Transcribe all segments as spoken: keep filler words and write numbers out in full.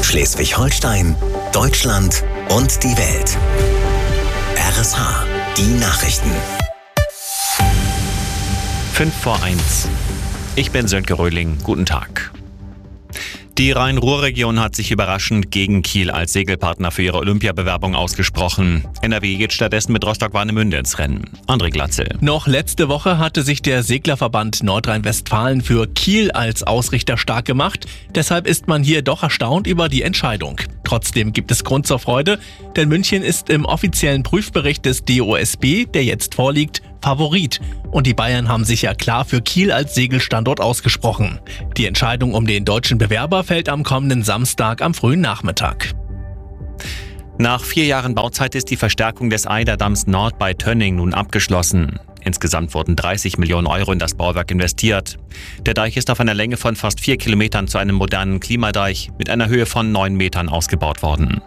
Schleswig-Holstein, Deutschland und die Welt. R S H, die Nachrichten. fünf vor eins. Ich bin Sönke Röhling. Guten Tag. Die Rhein-Ruhr-Region hat sich überraschend gegen Kiel als Segelpartner für ihre Olympiabewerbung ausgesprochen. N R W geht stattdessen mit Rostock-Warnemünde ins Rennen. André Glatzel. Noch letzte Woche hatte sich der Seglerverband Nordrhein-Westfalen für Kiel als Ausrichter stark gemacht. Deshalb ist man hier doch erstaunt über die Entscheidung. Trotzdem gibt es Grund zur Freude, denn München ist im offiziellen Prüfbericht des D O S B, der jetzt vorliegt, Favorit. Und die Bayern haben sich ja klar für Kiel als Segelstandort ausgesprochen. Die Entscheidung um den deutschen Bewerber fällt am kommenden Samstag am frühen Nachmittag. Nach vier Jahren Bauzeit ist die Verstärkung des Eiderdamms Nord bei Tönning nun abgeschlossen. Insgesamt wurden dreißig Millionen Euro in das Bauwerk investiert. Der Deich ist auf einer Länge von fast vier Kilometern zu einem modernen Klimadeich mit einer Höhe von neun Metern ausgebaut worden.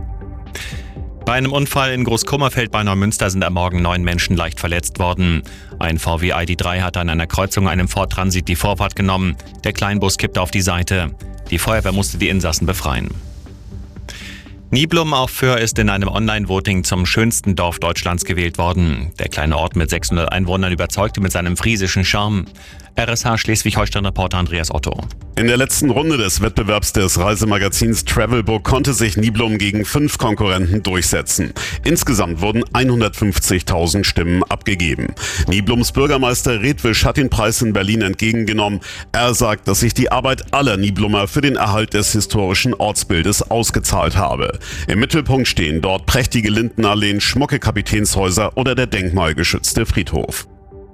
Bei einem Unfall in Großkummerfeld bei Neumünster sind am Morgen neun Menschen leicht verletzt worden. Ein V W I D drei hatte an einer Kreuzung einem Ford Transit die Vorfahrt genommen. Der Kleinbus kippte auf die Seite. Die Feuerwehr musste die Insassen befreien. Niblum auf Föhr ist in einem Online-Voting zum schönsten Dorf Deutschlands gewählt worden. Der kleine Ort mit sechshundert Einwohnern überzeugte mit seinem friesischen Charme. R S H Schleswig-Holstein-Reporter Andreas Otto. In der letzten Runde des Wettbewerbs des Reisemagazins Travelbook konnte sich Niblum gegen fünf Konkurrenten durchsetzen. Insgesamt wurden hundertfünfzigtausend Stimmen abgegeben. Niblums Bürgermeister Redwisch hat den Preis in Berlin entgegengenommen. Er sagt, dass sich die Arbeit aller Niblumer für den Erhalt des historischen Ortsbildes ausgezahlt habe. Im Mittelpunkt stehen dort prächtige Lindenalleen, schmucke Kapitänshäuser oder der denkmalgeschützte Friedhof.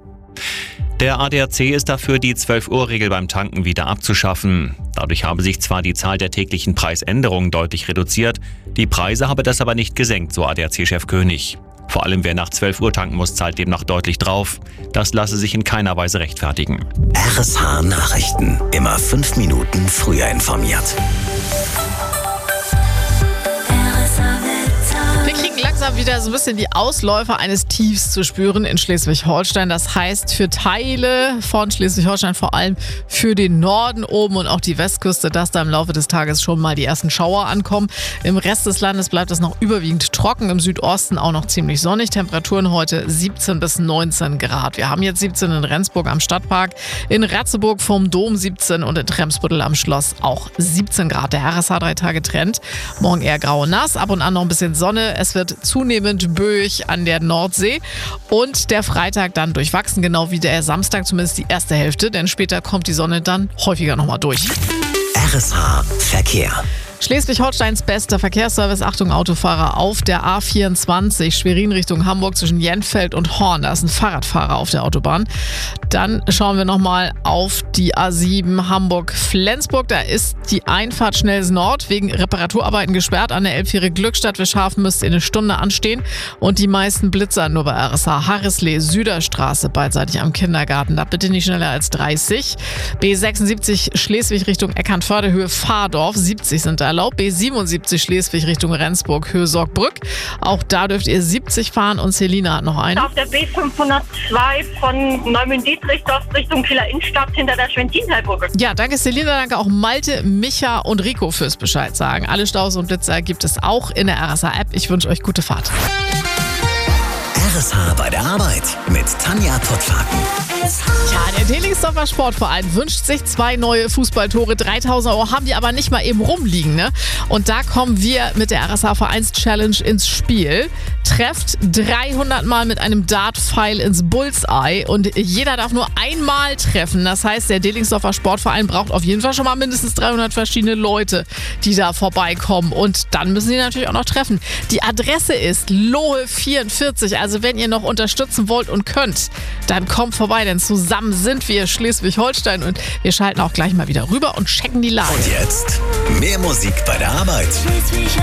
Der A D A C ist dafür, die zwölf Uhr Regel beim Tanken wieder abzuschaffen. Dadurch habe sich zwar die Zahl der täglichen Preisänderungen deutlich reduziert, die Preise habe das aber nicht gesenkt, so A D A C-Chef König. Vor allem wer nach zwölf Uhr tanken muss, zahlt demnach deutlich drauf. Das lasse sich in keiner Weise rechtfertigen. R S H Nachrichten. Immer fünf Minuten früher informiert. Langsam wieder so ein bisschen die Ausläufer eines Tiefs zu spüren in Schleswig-Holstein. Das heißt für Teile von Schleswig-Holstein, vor allem für den Norden oben und auch die Westküste, dass da im Laufe des Tages schon mal die ersten Schauer ankommen. Im Rest des Landes bleibt es noch überwiegend trocken, im Südosten auch noch ziemlich sonnig. Temperaturen heute siebzehn bis neunzehn Grad. Wir haben jetzt siebzehn in Rendsburg am Stadtpark, in Ratzeburg vom Dom siebzehn und in Tremsbüttel am Schloss auch siebzehn Grad. Der R S H drei Tage Trend. Morgen eher grau und nass, ab und an noch ein bisschen Sonne. Es wird zunehmend böig an der Nordsee und der Freitag dann durchwachsen, genau wie der Samstag, zumindest die erste Hälfte, denn später kommt die Sonne dann häufiger nochmal durch. R S H Verkehr. Schleswig-Holsteins bester Verkehrsservice, Achtung Autofahrer, auf der A vierundzwanzig, Schwerin Richtung Hamburg zwischen Jenfeld und Horn. Da ist ein Fahrradfahrer auf der Autobahn. Dann schauen wir nochmal auf die A sieben Hamburg-Flensburg. Da ist die Einfahrt Schnells Nord wegen Reparaturarbeiten gesperrt. An der Elbfähre Glückstadt-Wischhafen müsste eine Stunde anstehen. Und die meisten Blitzer nur bei R S H. Harrisley, Süderstraße, beidseitig am Kindergarten. Da bitte nicht schneller als dreißig. B sechsundsiebzig Schleswig Richtung Eckernförde, Höhe Fahrdorf, siebzig sind da erlaubt. B siebenundsiebzig Schleswig Richtung Rendsburg, Höhe Sorgbrück. Auch da dürft ihr siebzig fahren und Selina hat noch einen. Auf der B fünfhundertzwei von Neumündietrisdorf Richtung Kieler Innenstadt hinter der Schwentintalbrücke. Ja, danke Selina, danke auch Malte, Micha und Rico fürs Bescheid sagen. Alle Staus und Blitzer gibt es auch in der R S H-App. Ich wünsche euch gute Fahrt. R S H bei der Arbeit mit Tanja Pottwagen. Ja, der Delingsdorfer Sportverein wünscht sich zwei neue Fußballtore. dreitausend Euro haben die aber nicht mal eben rumliegen, ne? Und da kommen wir mit der R S H-Vereins-Challenge ins Spiel. Trefft dreihundert Mal mit einem Dart-Pfeil ins Bullseye und jeder darf nur einmal treffen. Das heißt, der Delingsdorfer Sportverein braucht auf jeden Fall schon mal mindestens dreihundert verschiedene Leute, die da vorbeikommen. Und dann müssen sie natürlich auch noch treffen. Die Adresse ist Lohe vierundvierzig. Also wenn ihr noch unterstützen wollt und könnt, dann kommt vorbei, denn zusammen sind wir Schleswig-Holstein und wir schalten auch gleich mal wieder rüber und checken die Lage. Und jetzt mehr Musik bei der Arbeit.